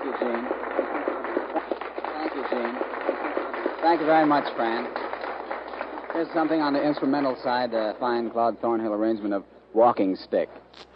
you, Gene. Thank you, Gene. Thank you very much, Fran. Here's something on the instrumental side, a fine Claude Thornhill arrangement of Walking Stick.